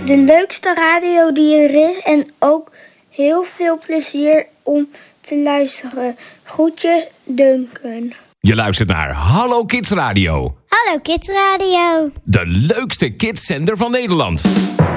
De leukste radio die er is en ook heel veel plezier om te luisteren. Groetjes, Duncan. Je luistert naar Hallo Kids Radio. Hallo Kids Radio. De leukste kidszender van Nederland.